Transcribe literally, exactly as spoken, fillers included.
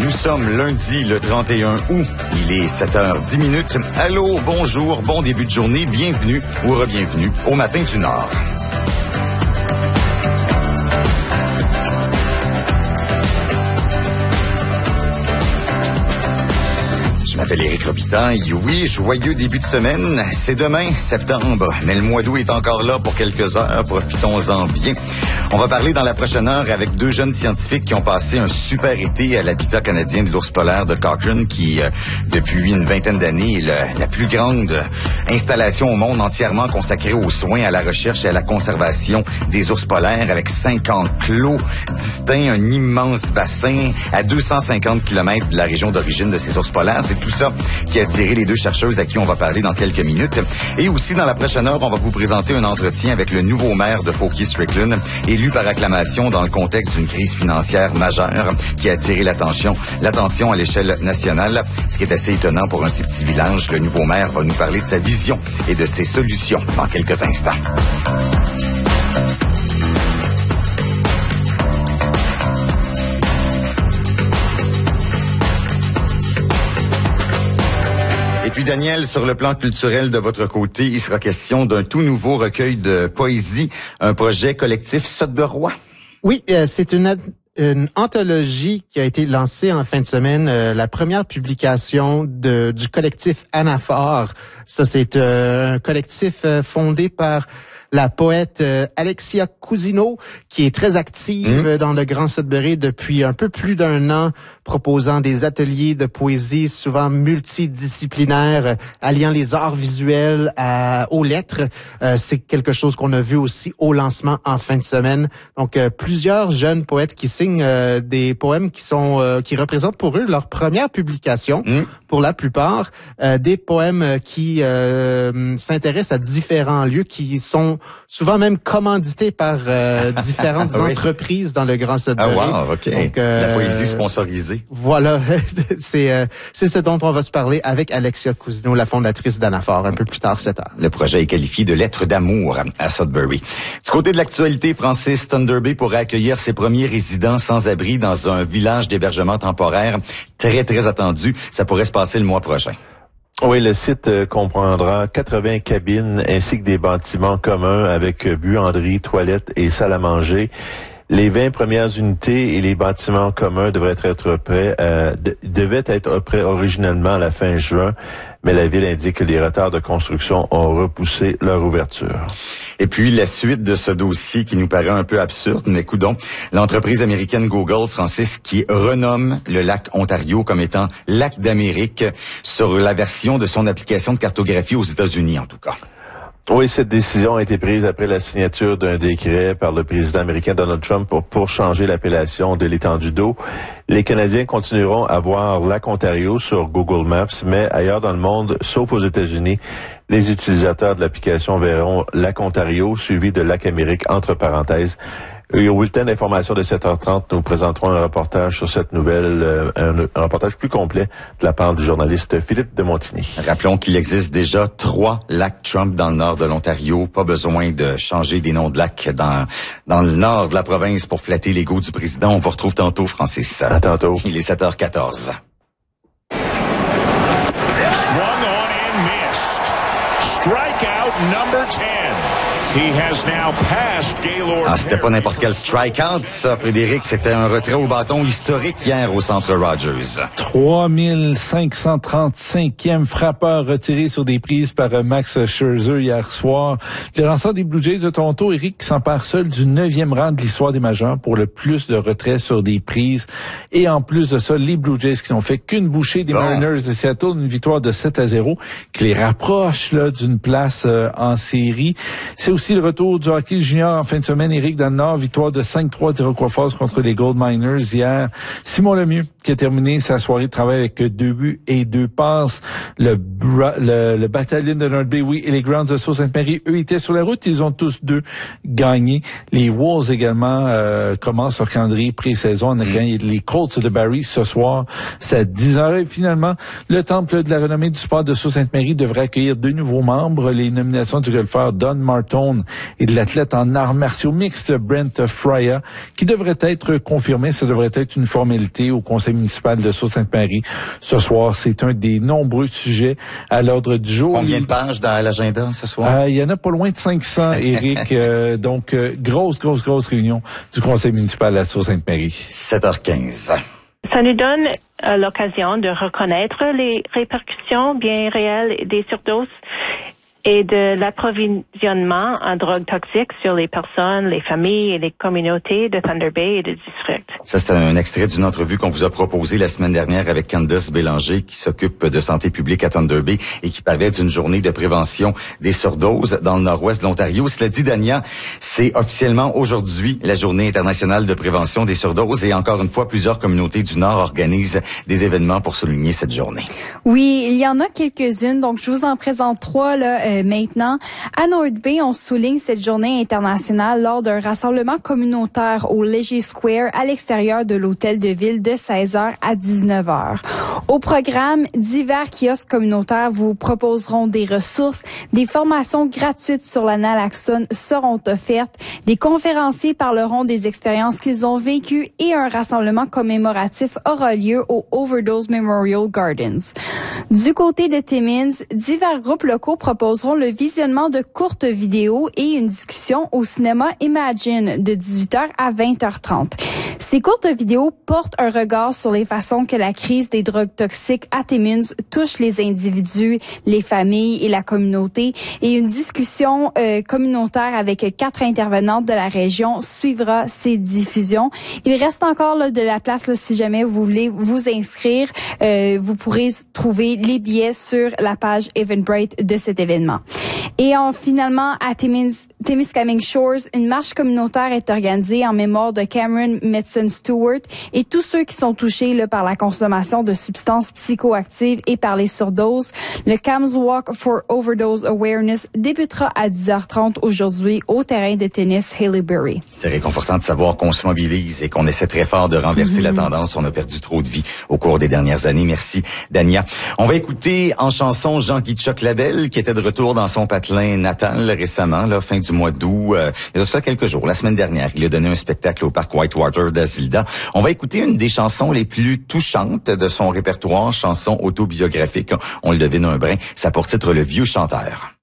Nous sommes lundi le trente et un août. Il est sept heures dix minutes. Allô, bonjour, bon début de journée. Bienvenue ou re-bienvenue au Matin du Nord. Je m'appelle Éric Robitaille. Oui, joyeux début de semaine. C'est demain, septembre, mais le mois d'août est encore là pour quelques heures. Profitons-en bien. On va parler dans la prochaine heure avec deux jeunes scientifiques qui ont passé un super été à l'habitat canadien de l'ours polaire de Cochrane, qui, euh, depuis une vingtaine d'années, est le, la plus grande installation au monde entièrement consacrée aux soins, à la recherche et à la conservation des ours polaires, avec cinquante clos distincts, un immense bassin à deux cent cinquante kilomètres de la région d'origine de ces ours polaires. C'est tout ça qui a attiré les deux chercheuses à qui on va parler dans quelques minutes. Et aussi, dans la prochaine heure, on va vous présenter un entretien avec le nouveau maire de Fauquier-Strickland, élu par acclamation dans le contexte d'une crise financière majeure qui a attiré l'attention, l'attention à l'échelle nationale. Ce qui est assez étonnant pour un si petit village. Le nouveau maire va nous parler de sa vision et de ses solutions dans quelques instants. Et puis Daniel, sur le plan culturel de votre côté, il sera question d'un tout nouveau recueil de poésie, un projet collectif Sudburois. Oui, euh, c'est une, une anthologie qui a été lancée en fin de semaine, euh, la première publication de, du collectif Anaphore. Ça, c'est euh, un collectif euh, fondé par la poète euh, Alexia Cousineau, qui est très active mmh. dans le Grand Sudbury depuis un peu plus d'un an, proposant des ateliers de poésie souvent multidisciplinaires, euh, alliant les arts visuels à, aux lettres. Euh, c'est quelque chose qu'on a vu aussi au lancement en fin de semaine. Donc, euh, plusieurs jeunes poètes qui signent euh, des poèmes qui sont euh, qui représentent pour eux leur première publication, mmh. pour la plupart, euh, des poèmes qui euh, s'intéressent à différents lieux, qui sont souvent même commandités par euh, différentes oui. entreprises dans le Grand Sudbury. Ah wow, ok. Donc, euh, la poésie sponsorisée. Voilà, c'est euh, c'est ce dont on va se parler avec Alexia Cousineau, la fondatrice d'Anaphore, un peu plus tard cette heure. Le projet est qualifié de lettre d'amour à Sudbury. Du côté de l'actualité, Francis, Thunder Bay pourrait accueillir ses premiers résidents sans-abri dans un village d'hébergement temporaire très très attendu. Ça pourrait se passer le mois prochain. Oui, le site euh, comprendra quatre-vingts cabines ainsi que des bâtiments communs avec euh, buanderie, toilettes et salle à manger. Les vingt premières unités et les bâtiments communs devraient être prêts, euh, de, devaient être prêts originalement à la fin juin, mais la ville indique que les retards de construction ont repoussé leur ouverture. Et puis, la suite de ce dossier qui nous paraît un peu absurde, mais coudonc, l'entreprise américaine Google, Francis, qui renomme le lac Ontario comme étant lac d'Amérique sur la version de son application de cartographie aux États-Unis, en tout cas. Oui, cette décision a été prise après la signature d'un décret par le président américain Donald Trump pour, pour changer l'appellation de l'étendue d'eau. Les Canadiens continueront à voir lac Ontario sur Google Maps, mais ailleurs dans le monde, sauf aux États-Unis, les utilisateurs de l'application verront lac Ontario suivi de lac Amérique entre parenthèses. Et au bulletin d'information de sept heures trente, nous présenterons un reportage sur cette nouvelle, euh, un, un reportage plus complet de la part du journaliste Philippe de Montigny. Rappelons qu'il existe déjà trois lacs Trump dans le nord de l'Ontario. Pas besoin de changer des noms de lacs dans, dans le nord de la province pour flatter l'ego du président. On vous retrouve tantôt, Francis. À tantôt. Il est sept heures quatorze. Swung on and missed. Strikeout number ten. He has now passed Gaylord. Ah, c'était pas n'importe quel strikeout, ça, Frédéric. C'était un retrait au bâton historique hier au Centre Rogers. trois mille cinq cent trente-cinquième frappeur retiré sur des prises par Max Scherzer hier soir. Le lanceur des Blue Jays de Toronto, Eric, s'empare seul du neuvième rang de l'histoire des majeurs pour le plus de retraits sur des prises. Et en plus de ça, les Blue Jays qui n'ont fait qu'une bouchée des bon. Mariners de Seattle, une victoire de sept à zéro, qui les rapproche là d'une place euh, en série. C'est aussi le retour du hockey junior en fin de semaine, Éric, dans le Nord, victoire de cinq trois d'Iroquois Falls contre les Gold Miners hier. Simon Lemieux qui a terminé sa soirée de travail avec deux buts et deux passes. Le, le, le bataillon de North Bay, oui, et les Grounds de Sault-Sainte-Marie, eux, étaient sur la route. Ils ont tous deux gagné. Les Wolves également euh, commencent leur calendrier pré-saison en accueillant les Colts de Barrie ce soir. C'est à dix heures. Et finalement, le Temple de la renommée du sport de Sault-Sainte-Marie devrait accueillir deux nouveaux membres. Les nominations du golfeur Don Martone Brown et de l'athlète en arts martiaux mixtes Brent Fryer, qui devrait être confirmé. Ça devrait être une formalité au conseil municipal de Sault-Sainte-Marie. Ce soir, c'est un des nombreux sujets à l'ordre du jour. Combien de pages dans l'agenda ce soir? Euh, il y en a pas loin de cinq cents, Éric. euh, donc, euh, grosse, grosse, grosse réunion du conseil municipal à Sault-Sainte-Marie. sept heures quinze. Ça nous donne euh, l'occasion de reconnaître les répercussions bien réelles des surdoses et de l'approvisionnement en drogues toxiques sur les personnes, les familles et les communautés de Thunder Bay et de district. Ça, c'est un extrait d'une entrevue qu'on vous a proposée la semaine dernière avec Candace Bélanger, qui s'occupe de santé publique à Thunder Bay et qui parlait d'une journée de prévention des surdoses dans le nord-ouest de l'Ontario. Cela dit, Dania, c'est officiellement aujourd'hui la journée internationale de prévention des surdoses et encore une fois, plusieurs communautés du Nord organisent des événements pour souligner cette journée. Oui, il y en a quelques-unes, donc je vous en présente trois là euh, maintenant. À North Bay, on souligne cette journée internationale lors d'un rassemblement communautaire au Leger Square à l'extérieur de l'hôtel de ville de seize heures à dix-neuf heures. Au programme, divers kiosques communautaires vous proposeront des ressources, des formations gratuites sur la naloxone seront offertes, des conférenciers parleront des expériences qu'ils ont vécues et un rassemblement commémoratif aura lieu au Overdose Memorial Gardens. Du côté de Timmins, divers groupes locaux proposeront le visionnement de courtes vidéos et une discussion au cinéma Imagine de dix-huit heures à vingt heures trente. Ces courtes vidéos portent un regard sur les façons que la crise des drogues toxiques à Timmins touche les individus, les familles et la communauté. Et une discussion euh, communautaire avec quatre intervenantes de la région suivra ces diffusions. Il reste encore là, de la place là, si jamais vous voulez vous inscrire. Euh, vous pourrez trouver les billets sur la page Eventbrite de cet événement. Et en, finalement, à Timmins, Témiscamingue Shores, une marche communautaire est organisée en mémoire de Cameron Metzen Stewart et tous ceux qui sont touchés là, par la consommation de substances psychoactives et par les surdoses. Le Cams Walk for Overdose Awareness débutera à dix heures trente aujourd'hui au terrain de tennis Haileybury. C'est réconfortant de savoir qu'on se mobilise et qu'on essaie très fort de renverser mm-hmm. la tendance. On a perdu trop de vie au cours des dernières années. Merci, Dania. On va écouter en chanson Jean-Guy Tchoc-Labelle qui était de retour dans son patelin natal récemment, là, fin du mois d'août. Euh, il y a ça quelques jours, la semaine dernière. Il a donné un spectacle au parc Whitewater d'Azilda. On va écouter une des chansons les plus touchantes de son répertoire, chanson autobiographique. On le devine un brin. Ça a pour titre Le Vieux Chanteur.